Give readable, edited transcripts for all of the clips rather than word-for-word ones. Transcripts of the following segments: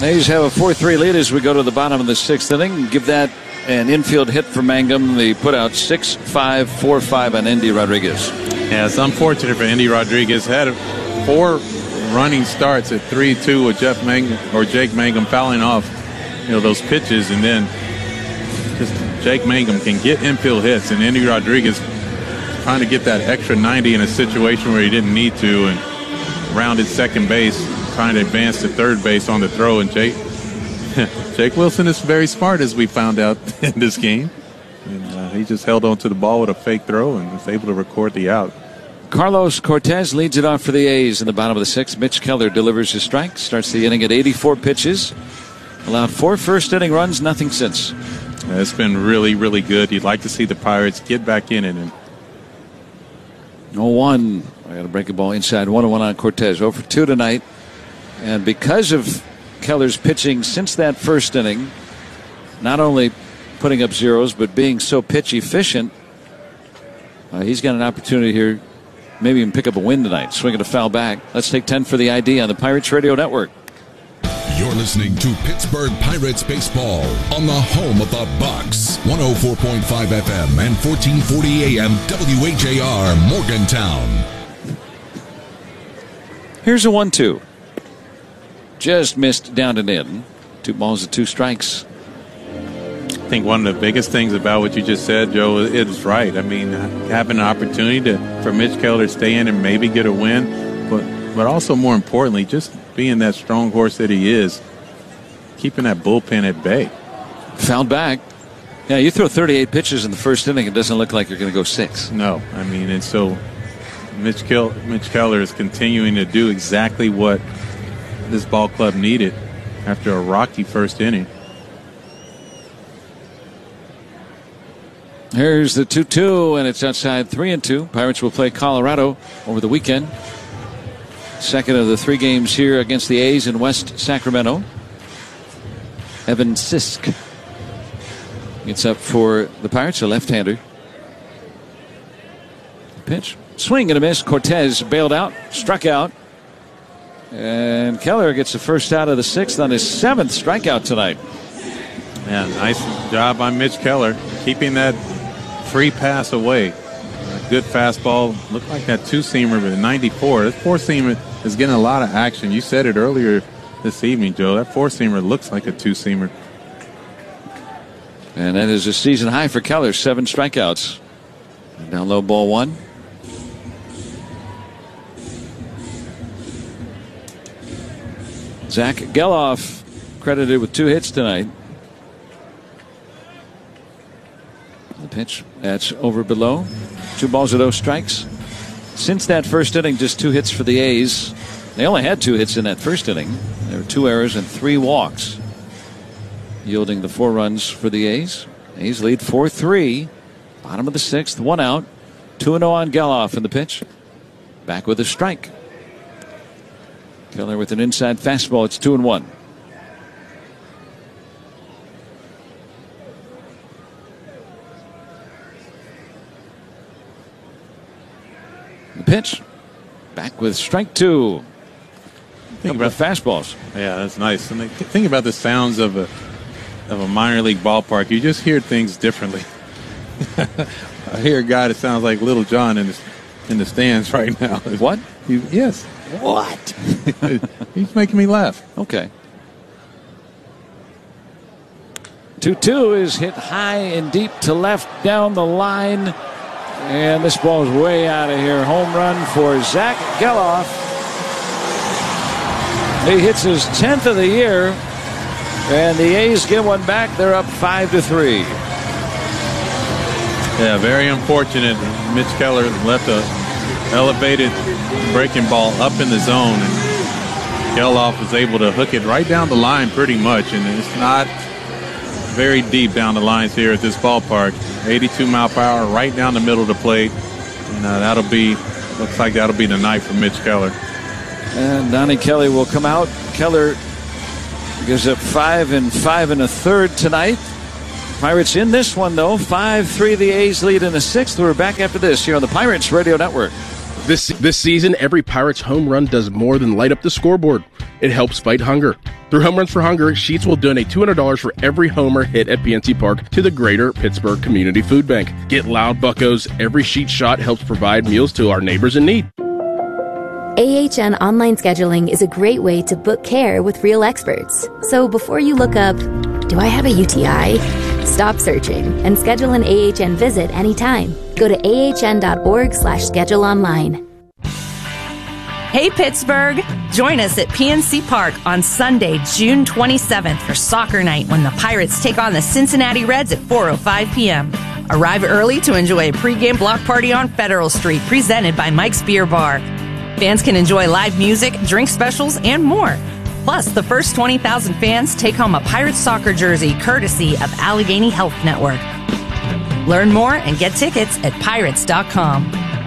A's have a 4-3 lead as we go to the bottom of the sixth inning. Give that an infield hit for Mangum. They put out 6-5, 4-5 on Endy Rodriguez. Yeah, it's unfortunate for Endy Rodriguez. Had 4 running starts at 3-2 with Jake Mangum fouling off, those pitches, and then just Jake Mangum can get infield hits, and Endy Rodriguez trying to get that extra 90 in a situation where he didn't need to, and rounded second base, trying to advance to third base on the throw. And Jake Wilson is very smart, as we found out in this game. And he just held on to the ball with a fake throw and was able to record the out. Carlos Cortez leads it off for the A's in the bottom of the sixth. Mitch Keller delivers his strike, starts the inning at 84 pitches. Allowed 4 first-inning runs, nothing since. It's been really, really good. You'd like to see the Pirates get back in it. 0-1. I got to break a ball inside. 1-1 on Cortez. 0-2 tonight. And because of Keller's pitching since that first inning, not only putting up zeros, but being so pitch efficient, he's got an opportunity here, maybe even pick up a win tonight. Swinging a foul back. Let's take 10 for the ID on the Pirates Radio Network. You're listening to Pittsburgh Pirates baseball on the home of the Bucks. 104.5 FM and 1440 AM WHAR Morgantown. Here's a 1-2. Just missed down and in. 2 balls and 2 strikes. I think one of the biggest things about what you just said, Joe, is right. I mean, having an opportunity for Mitch Keller to stay in and maybe get a win, but also more importantly, just being that strong horse that he is, keeping that bullpen at bay. Fouled back. Yeah, you throw 38 pitches in the first inning, it doesn't look like you're going to go 6. No, I mean, and so Mitch Keller is continuing to do exactly what this ball club needed after a rocky first inning. Here's the 2-2, and it's outside 3-2. Pirates will play Colorado over the weekend. Second of the 3 games here against the A's in West Sacramento. Evan Sisk gets up for the Pirates, a left-hander. Pitch. Swing and a miss. Cortez bailed out, struck out. And Keller gets the first out of the 6th on his 7th strikeout tonight. Yeah, nice job by Mitch Keller, keeping that free pass away. A good fastball. Looked like that 2-seamer with a 94. This 4-seamer is getting a lot of action. You said it earlier this evening, Joe. That 4-seamer looks like a 2-seamer. And that is a season high for Keller. 7 strikeouts. Down low, ball 1. Zach Geloff credited with 2 hits tonight. The pitch, that's over below. 2 balls and 0 strikes. Since that first inning, just 2 hits for the A's. They only had 2 hits in that first inning. There were 2 errors and 3 walks, yielding the 4 runs for the A's. A's lead 4-3. Bottom of the 6th, 1 out. 2-0 on Geloff in the pitch. Back with a strike. Keller with an inside fastball. It's 2-1. The pitch. Back with strike 2. Think about fastballs. Yeah, that's nice. And think about the sounds of a minor league ballpark. You just hear things differently. I hear a guy that sounds like Little John in the stands right now. What? Yes. What? He's making me laugh. Okay. 2-2 is hit high and deep to left down the line. And this ball is way out of here. Home run for Zach Geloff. He hits his 10th of the year. And the A's get one back. They're up 5-3. Yeah, very unfortunate. Mitch Keller left a elevated breaking ball up in the zone, and Geloff was able to hook it right down the line pretty much, and it's not very deep down the lines here at this ballpark. 82 mile per hour right down the middle of the plate, and looks like that'll be the night for Mitch Keller. And Donnie Kelly will come out. Keller gives up 5 5 tonight. Pirates in this one, though. 5-3 the A's lead in the 6th. We're back after this here on the Pirates Radio Network. This season, every Pirates home run does more than light up the scoreboard. It helps fight hunger. Through Home Runs for Hunger, Sheets will donate $200 for every homer hit at PNC Park to the Greater Pittsburgh Community Food Bank. Get loud, buccos. Every Sheet shot helps provide meals to our neighbors in need. AHN Online Scheduling is a great way to book care with real experts. So before you look up, do I have a UTI? Stop searching and schedule an AHN visit anytime. Go to ahn.org/schedule online. Hey Pittsburgh! Join us at PNC Park on Sunday, June 27th for Soccer Night when the Pirates take on the Cincinnati Reds at 4:05 p.m. Arrive early to enjoy a pregame block party on Federal Street presented by Mike's Beer Bar. Fans can enjoy live music, drink specials, and more. Plus, the first 20,000 fans take home a Pirates soccer jersey courtesy of Allegheny Health Network. Learn more and get tickets at pirates.com.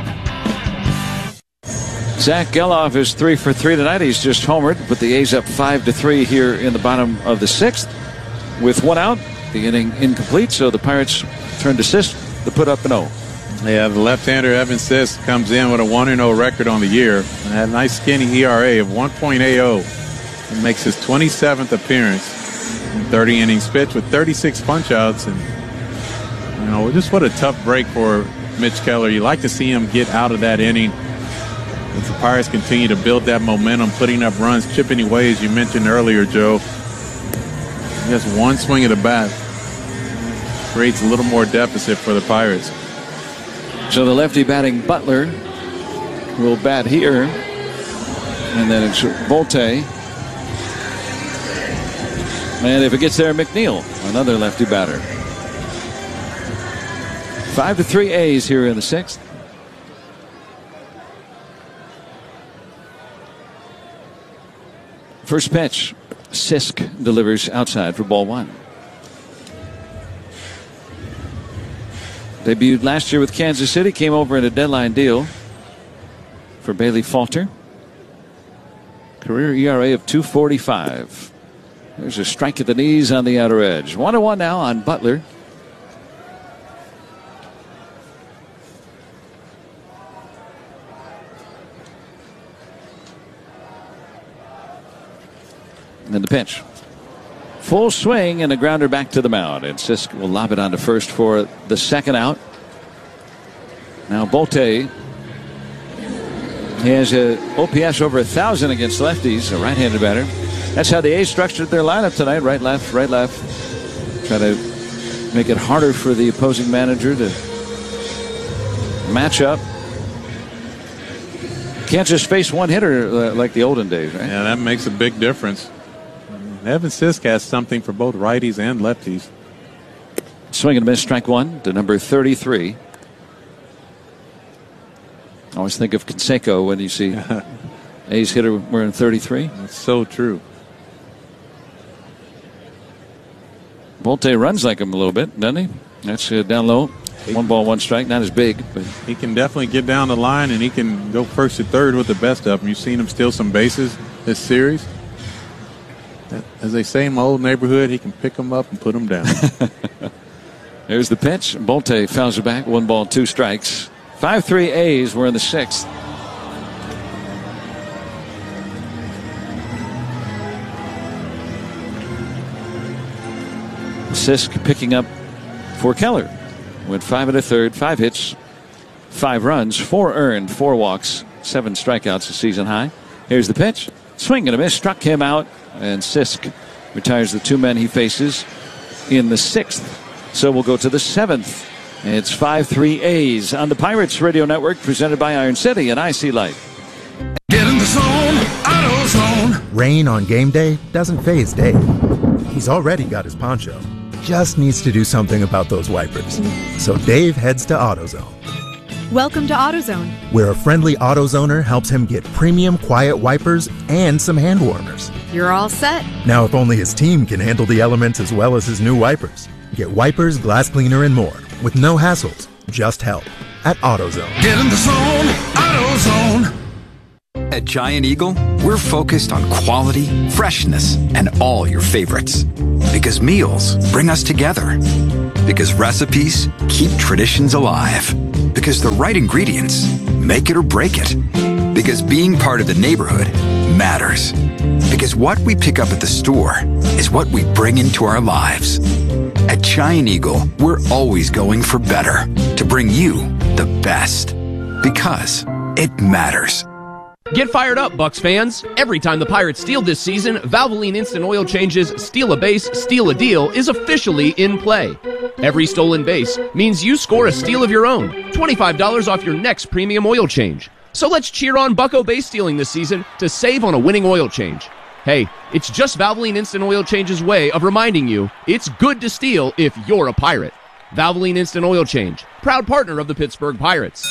Zach Geloff is 3 for 3 tonight. He's just homered, put the A's up 5-3 here in the bottom of the 6th. With 1 out, the inning incomplete, so the Pirates turn to Sisk to put up an 0. Yeah, the left-hander Evan Sisk comes in with a 1-0 record on the year and had a nice skinny ERA of 1.80. It makes his 27th appearance in 30 innings pitched with 36 punch-outs. And, just what a tough break for Mitch Keller. You like to see him get out of that inning as the Pirates continue to build that momentum, putting up runs, chipping away, as you mentioned earlier, Joe. Just one swing of the bat creates a little more deficit for the Pirates. So the lefty batting Butler will bat here. And then it's Volte. And if it gets there, McNeil, another lefty batter. 5-3 A's here in the 6th. First pitch, Sisk delivers outside for ball 1. Debuted last year with Kansas City, came over in a deadline deal for Bailey Falter. Career ERA of 2.45. There's a strike at the knees on the outer edge. 1-1 now on Butler. And then the pitch. Full swing and a grounder back to the mound. And Sisk will lob it onto first for the second out. Now Volte, he has a OPS over 1,000 against lefties, a right-handed batter. That's how the A's structured their lineup tonight. Right, left, right, left. Try to make it harder for the opposing manager to match up. Can't just face one hitter like the olden days, right? Yeah, that makes a big difference. Evan Sisk has something for both righties and lefties. Swing and a miss, strike 1 to number 33. I always think of Canseco when you see A's hitter wearing 33. That's so true. Volte runs like him a little bit, doesn't he? That's down low. 1 ball, 1 strike. Not as big, but he can definitely get down the line, and he can go first to third with the best of them. You've seen him steal some bases this series. As they say in my old neighborhood, he can pick them up and put them down. There's the pitch. Volte fouls it back. 1 ball, 2 strikes. 5-3 A's. We're in the 6th. Sisk picking up for Keller. Went 5 1/3, 5 hits, 5 runs, 4 earned, 4 walks, 7 strikeouts, a season high. Here's the pitch. Swing and a miss. Struck him out. And Sisk retires the 2 men he faces in the 6th. So we'll go to the 7th. It's 5-3 A's on the Pirates Radio Network, presented by Iron City and IC Light. Get in the zone, AutoZone. Rain on game day doesn't faze Dave. He's already got his poncho. Just needs to do something about those wipers. So Dave heads to AutoZone. Welcome to AutoZone, where a friendly AutoZoner helps him get premium quiet wipers and some hand warmers. You're all set. Now, if only his team can handle the elements as well as his new wipers. Get wipers, glass cleaner, and more with no hassles, just help at AutoZone. Get in the zone, AutoZone. At Giant Eagle, we're focused on quality, freshness, and all your favorites. Because meals bring us together. Because recipes keep traditions alive. Because the right ingredients make it or break it. Because being part of the neighborhood matters. Because what we pick up at the store is what we bring into our lives. At Giant Eagle, we're always going for better to bring you the best. Because it matters. Get fired up, Bucks fans. Every time the Pirates steal this season, Valvoline Instant Oil Change's Steal a Base, Steal a Deal is officially in play. Every stolen base means you score a steal of your own. $25 off your next premium oil change. So let's cheer on Bucko base stealing this season to save on a winning oil change. Hey, it's just Valvoline Instant Oil Change's way of reminding you it's good to steal if you're a Pirate. Valvoline Instant Oil Change, proud partner of the Pittsburgh Pirates.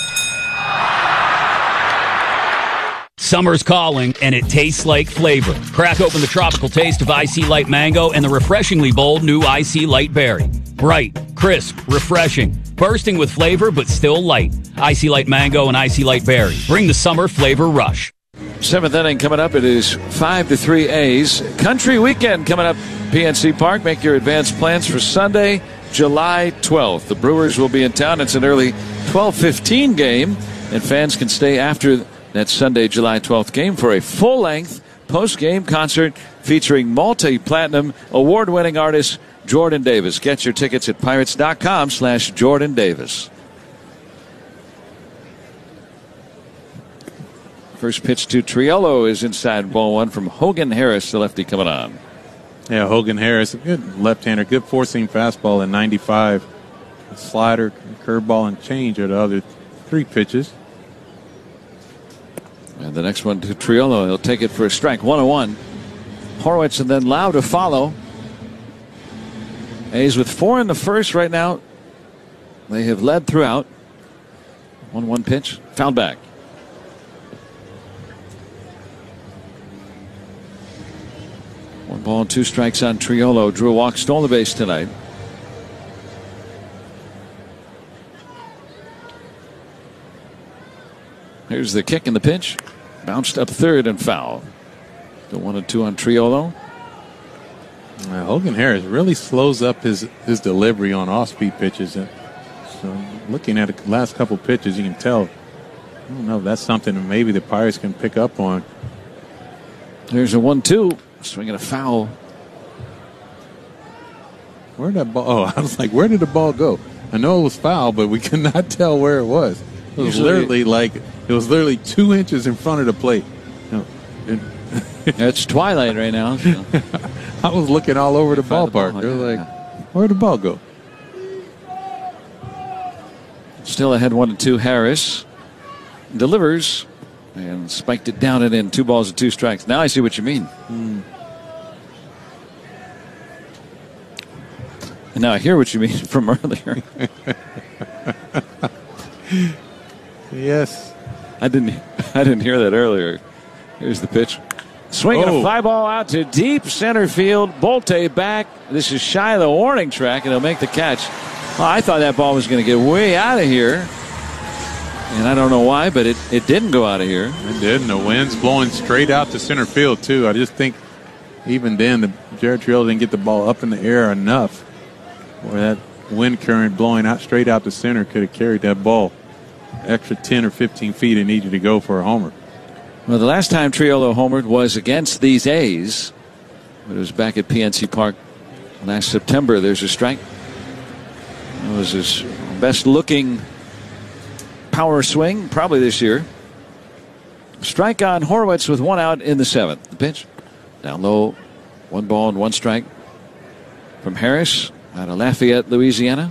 Summer's calling, and it tastes like flavor. Crack open the tropical taste of IC Light Mango and the refreshingly bold new IC Light Berry. Bright, crisp, refreshing, bursting with flavor, but still light. IC Light Mango and IC Light Berry. Bring the summer flavor rush. 7th inning coming up. It is 5-3 A's. Country weekend coming up, PNC Park. Make your advanced plans for Sunday, July 12th. The Brewers will be in town. It's an early 12:15 game, and fans can stay after that Sunday, July 12th game for a full-length post-game concert featuring multi-platinum award-winning artist Jordan Davis. Get your tickets at pirates.com/Jordan Davis. First pitch to Triolo is inside ball one from Hogan Harris, the lefty coming on. Yeah, Hogan Harris, a good left-hander, good four-seam fastball at 95. A slider, curveball, and change are the other three pitches. And the next one to Triolo. He'll take it for a strike. 1-1. Horwitz and then Lau to follow. A's with 4 in the first right now. They have led throughout. 1-1 pitch. Fouled back. One ball and 2 strikes on Triolo. Drew a walk, stole the base tonight. Here's the kick and the pitch. Bounced up third and foul. The 1-2 on Triolo. Hogan Harris really slows up his delivery on off-speed pitches. So looking at the last couple pitches, you can tell. I don't know if that's something that maybe the Pirates can pick up on. There's a 1-2. Swinging a foul. Where'd that ball? Oh, I was like, where did the ball go? I know it was foul, but we could not tell where it was. It was literally 2 inches in front of the plate. It's twilight right now. So. I was looking all over the ballpark. They were like, where'd the ball go? Still ahead 1-2. Harris delivers and spiked it down and in. 2 balls and 2 strikes. Now I see what you mean. And now I hear what you mean from earlier. Yes. I didn't hear that earlier. Here's the pitch. Swinging a fly ball out to deep center field. Bolte back. This is shy of the warning track, and he'll make the catch. Well, I thought that ball was going to get way out of here. And I don't know why, but it didn't go out of here. It did, and the wind's blowing straight out to center field, too. I just think even then, Jared Triolo didn't get the ball up in the air enough where that wind current blowing out straight out to center could have carried that ball extra 10 or 15 feet it needed to go for a homer. Well, the last time Triolo homered was against these A's. It was back at PNC Park last September. There's a strike. It was his best-looking power swing probably this year. Strike on Horwitz with 1 out in the 7th. The pitch down low. 1 ball and 1 strike from Harris out of Lafayette, Louisiana.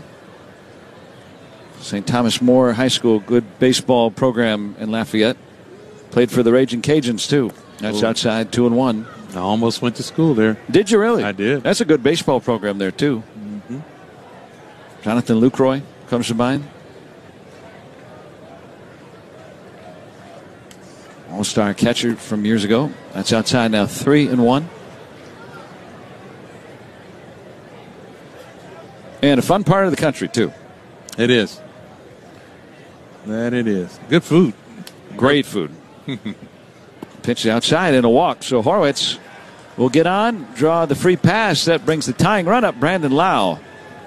St. Thomas More High School, good baseball program in Lafayette. Played for the Raging Cajuns, too. That's outside 2-1. I almost went to school there. Did you really? I did. That's a good baseball program there, too. Mm-hmm. Jonathan Lucroy comes to mind. All-star catcher from years ago. That's outside now 3-1. And a fun part of the country, too. It is. That it is. Good food. Great food. Pitch outside and a walk. So Horwitz will get on, draw the free pass. That brings the tying run up, Brandon Lau.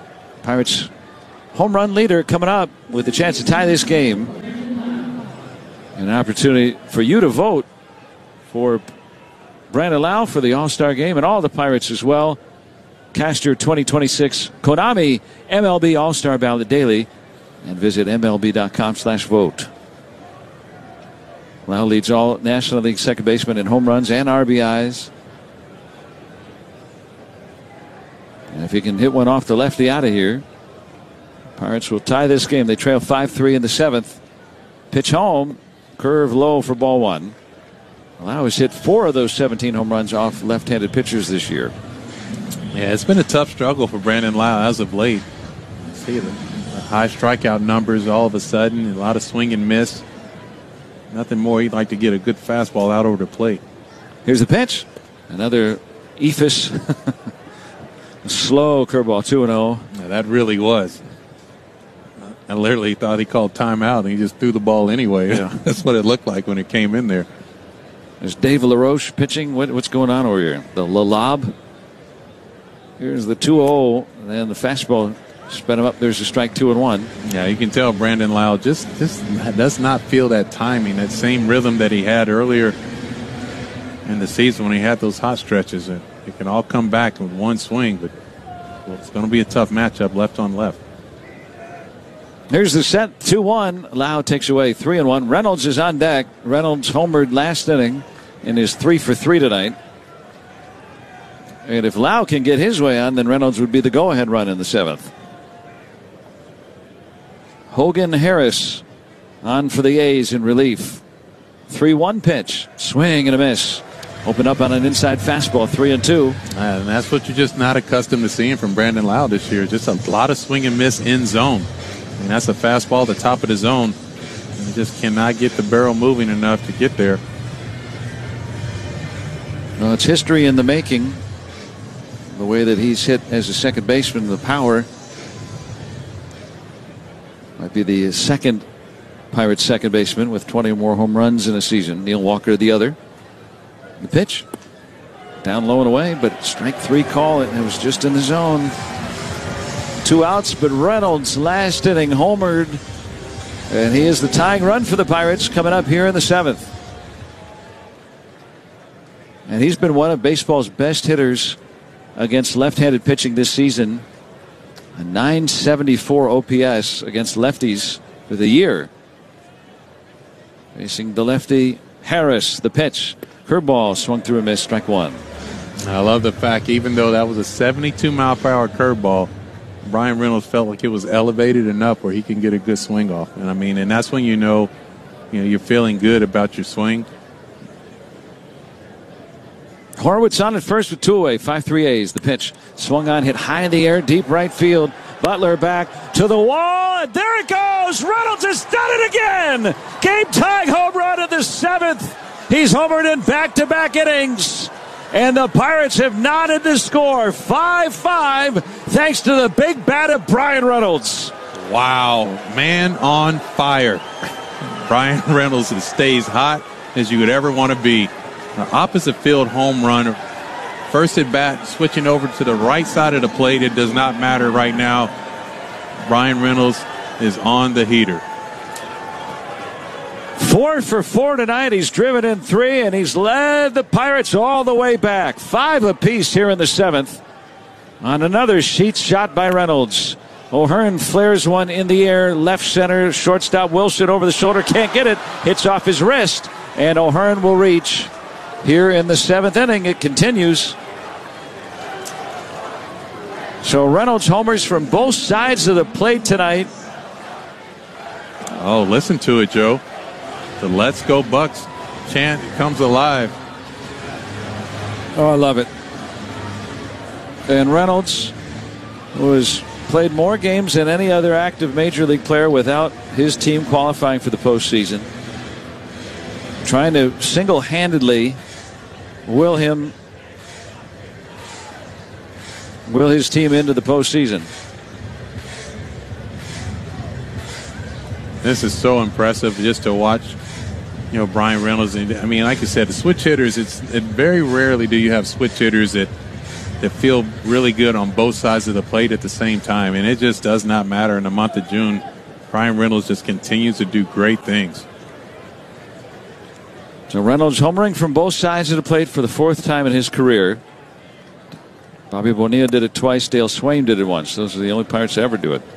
Pirates home run leader coming up with a chance to tie this game. An opportunity for you to vote for Brandon Lau for the All-Star game and all the Pirates as well. Cast your 2026 Konami MLB All-Star Ballot daily and visit MLB.com/vote. Lau leads all National League second basemen in home runs and RBIs. And if he can hit one off the lefty out of here, Pirates will tie this game. They trail 5-3 in the 7th. Pitch home, curve low for ball 1. Lau has hit 4 of those 17 home runs off left-handed pitchers this year. Yeah, it's been a tough struggle for Brandon Lau as of late. See the high strikeout numbers all of a sudden, a lot of swing and miss. Nothing more. He'd like to get a good fastball out over the plate. Here's the pitch. Another eephus. Slow curveball, 2-0. Yeah, that really was. I literally thought he called timeout and he just threw the ball anyway. Yeah. That's what it looked like when it came in there. There's Dave LaRoche pitching. What's going on over here? The lob. Here's the 2-0. And then the fastball sped him up. There's a strike, 2-1. Yeah, you can tell Brandon Lau just does not feel that timing, that same rhythm that he had earlier in the season when he had those hot stretches. It can all come back with one swing, but it's going to be a tough matchup left on left. Here's the set, 2-1. Lau takes away 3-1. Reynolds is on deck. Reynolds homered last inning and is 3 for 3 tonight. And if Lau can get his way on, then Reynolds would be the go-ahead run in the 7th. Hogan Harris on for the A's in relief. 3-1 pitch. Swing and a miss. Open up on an inside fastball, 3-2. And that's what you're just not accustomed to seeing from Brandon Lau this year. Just a lot of swing and miss in zone. And that's a fastball at the top of the zone. And just cannot get the barrel moving enough to get there. Well, it's history in the making. The way that he's hit as a second baseman, the power. Might be the second Pirates second baseman with 20 or more home runs in a season. Neil Walker the other. The pitch. Down low and away, but strike 3 call. It was just in the zone. 2 outs, but Reynolds last inning homered. And he is the tying run for the Pirates coming up here in the 7th. And he's been one of baseball's best hitters against left-handed pitching this season. A 974 OPS against lefties for the year. Facing the lefty, Harris, the pitch. Curveball swung through a miss, strike 1. I love the fact, even though that was a 72-mile-per-hour curveball, Bryan Reynolds felt like it was elevated enough where he can get a good swing off. And I mean, and that's when you know you're feeling good about your swing. Horwitz on at first with 2 away, 5-3 A's. The pitch swung on, hit high in the air, deep right field. Butler back to the wall, and there it goes. Reynolds has done it again. Game-tying home run in the 7th. He's homered in back-to-back innings. And the Pirates have knotted the score 5-5 thanks to the big bat of Bryan Reynolds. Wow, man on fire. Bryan Reynolds stays hot as you would ever want to be. An opposite field home run. First at bat, switching over to the right side of the plate. It does not matter right now. Bryan Reynolds is on the heater. 4 for 4 tonight. He's driven in 3, and he's led the Pirates all the way back. 5 apiece here in the 7th. On another sheet shot by Reynolds. O'Hearn flares one in the air. Left center. Shortstop Wilson over the shoulder. Can't get it. Hits off his wrist. And O'Hearn will reach. Here in the 7th inning, it continues. So Reynolds homers from both sides of the plate tonight. Oh, listen to it, Joe. The Let's Go Bucks chant comes alive. Oh, I love it. And Reynolds was played more games than any other active major league player without his team qualifying for the postseason. Trying to single-handedly will his team into the postseason. This is so impressive just to watch, Bryan Reynolds. I mean, like I said, the switch hitters, it very rarely do you have switch hitters that feel really good on both sides of the plate at the same time. And it just does not matter in the month of June. Bryan Reynolds just continues to do great things. So Reynolds homering from both sides of the plate for the 4th time in his career. Bobby Bonilla did it twice. Dale Swain did it once. Those are the only Pirates to ever do it.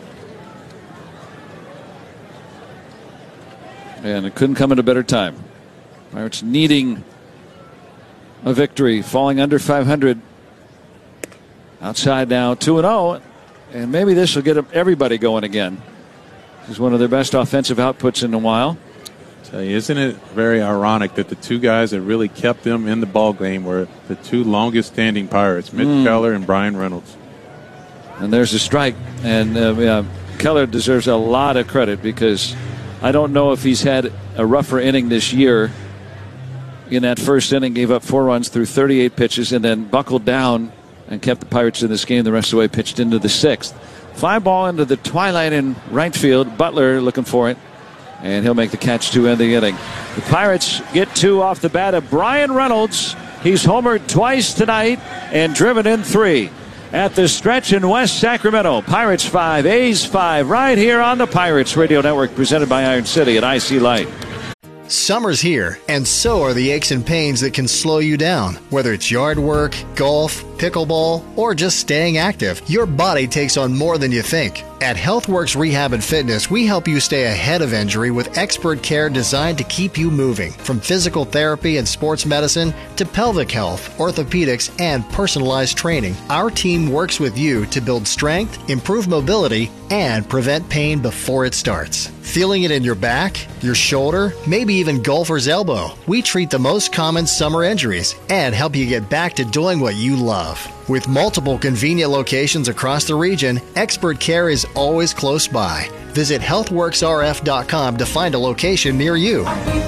And it couldn't come at a better time. Pirates needing a victory, falling under 500. Outside now, 2-0. And maybe this will get everybody going again. This is one of their best offensive outputs in a while. Isn't it very ironic that the two guys that really kept them in the ball game were the two longest standing Pirates, Mitch Keller and Brian Reynolds? And there's a strike. And Keller deserves a lot of credit because I don't know if he's had a rougher inning this year. In that first inning, gave up 4 runs through 38 pitches and then buckled down and kept the Pirates in this game the rest of the way, pitched into the 6th. Fly ball into the twilight in right field. Butler looking for it. And he'll make the catch to end the inning. The Pirates get 2 off the bat of Brian Reynolds. He's homered twice tonight and driven in 3. At the stretch in West Sacramento, Pirates 5, A's 5, right here on the Pirates Radio Network, presented by Iron City at IC Light. Summer's here, and so are the aches and pains that can slow you down. Whether it's yard work, golf, pickleball, or just staying active, your body takes on more than you think. At HealthWorks Rehab and Fitness, we help you stay ahead of injury with expert care designed to keep you moving. From physical therapy and sports medicine to pelvic health, orthopedics, and personalized training, our team works with you to build strength, improve mobility, and prevent pain before it starts. Feeling it in your back, your shoulder, maybe even golfer's elbow? We treat the most common summer injuries and help you get back to doing what you love. With multiple convenient locations across the region, expert care is always close by. Visit healthworksrf.com to find a location near you.